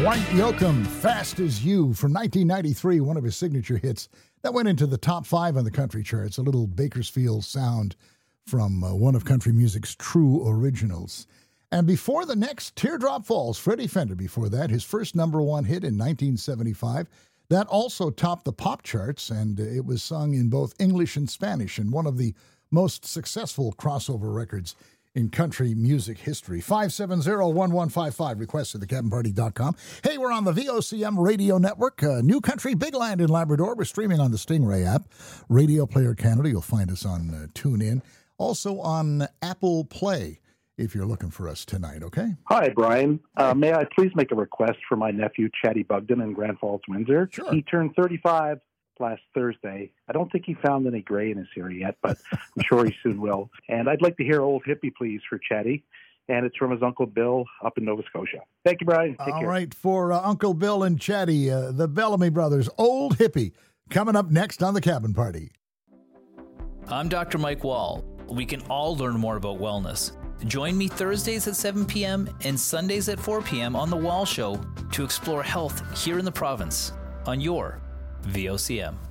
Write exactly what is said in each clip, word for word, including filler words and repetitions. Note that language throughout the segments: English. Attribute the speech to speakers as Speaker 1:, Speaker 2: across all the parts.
Speaker 1: Dwight Yoakam, Fast As You, from nineteen ninety-three, one of his signature hits that went into the top five on the country charts, a little Bakersfield sound from uh, one of country music's true originals. And before the next, Teardrop Falls, Freddie Fender before that, his first number one hit in nineteen seventy-five. That also topped the pop charts, and uh, it was sung in both English and Spanish, and one of the most successful crossover records in country music history. five seven zero, one one five five, request at the cabin party dot com. Hey, we're on the V O C M Radio Network, uh, New Country Big Land in Labrador. We're streaming on the Stingray app. Radio Player Canada, you'll find us on uh, TuneIn. Also on Apple Play, if you're looking for us tonight, okay?
Speaker 2: Hi, Brian. Uh, may I please make a request for my nephew, Chatty Bugden, in Grand Falls, Windsor?
Speaker 1: Sure.
Speaker 2: He turned thirty-five last Thursday. I don't think he found any gray in his hair yet, but I'm sure he soon will. And I'd like to hear Old Hippie, please, for Chatty. And it's from his Uncle Bill up in Nova Scotia. Thank you, Brian. Take
Speaker 1: All
Speaker 2: care.
Speaker 1: right, for uh, Uncle Bill and Chatty, uh, the Bellamy Brothers, Old Hippie, coming up next on the Cabin Party.
Speaker 3: I'm Doctor Mike Wall. We can all learn more about wellness. Join me Thursdays at seven p.m. and Sundays at four p.m. on The Wall Show to explore health here in the province on your V O C M.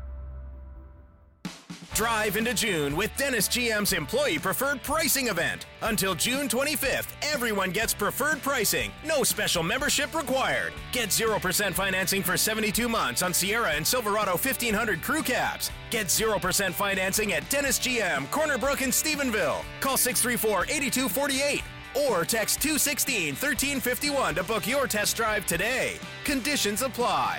Speaker 4: Drive into June with Dennis G M's Employee Preferred Pricing event. Until June twenty-fifth, everyone gets preferred pricing. No special membership required. Get zero percent financing for seventy-two months on Sierra and Silverado fifteen hundred crew cabs. Get zero percent financing at Dennis G M, Corner Brook in Stephenville. Call six three four, eight two four eight or text two one six, one three five one to book your test drive today. Conditions apply.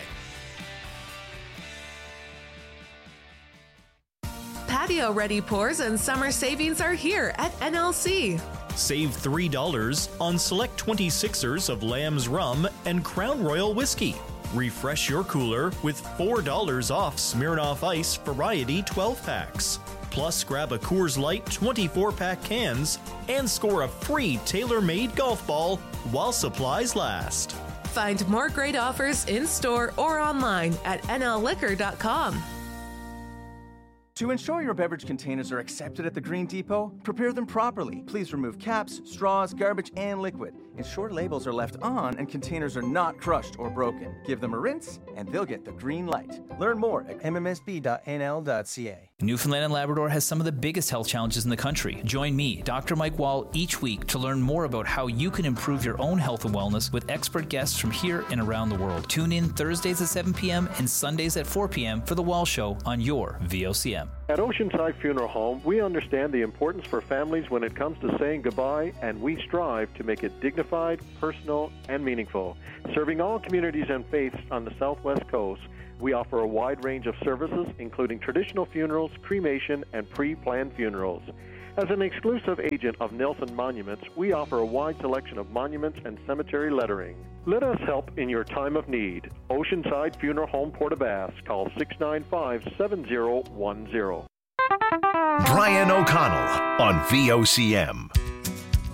Speaker 5: Patio-ready pours and summer savings are here at N L C.
Speaker 6: Save three dollars on select twenty-sixers of Lamb's Rum and Crown Royal Whiskey. Refresh your cooler with four dollars off Smirnoff Ice Variety twelve packs. Plus, grab a Coors Light twenty-four pack cans and score a free tailor-made golf ball while supplies last.
Speaker 5: Find more great offers in-store or online at N L liquor dot com.
Speaker 7: To ensure your beverage containers are accepted at the Green Depot, prepare them properly. Please remove caps, straws, garbage, and liquid. Ensure labels are left on and containers are not crushed or broken. Give them a rinse, and they'll get the green light. Learn more at m m s b dot n l dot c a.
Speaker 3: Newfoundland and Labrador has some of the biggest health challenges in the country. Join me, Doctor Mike Wall, each week to learn more about how you can improve your own health and wellness with expert guests from here and around the world. Tune in Thursdays at seven p.m. and Sundays at four p.m. for The Wall Show on your V O C M.
Speaker 8: At Oceanside Funeral Home, we understand the importance for families when it comes to saying goodbye, and we strive to make it dignified, personal, and meaningful. Serving all communities and faiths on the Southwest Coast, we offer a wide range of services, including traditional funerals, cremation, and pre-planned funerals. As an exclusive agent of Nelson Monuments, we offer a wide selection of monuments and cemetery lettering. Let us help in your time of need. Oceanside Funeral Home, Port-aux-Basques. Call six nine five, seven zero one zero.
Speaker 9: Brian O'Connell on V O C M.